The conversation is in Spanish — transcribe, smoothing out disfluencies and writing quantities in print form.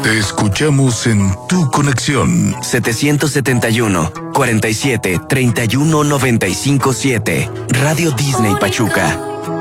Te escuchamos en tu conexión. 771-47-31-957. Radio Disney Pachuca.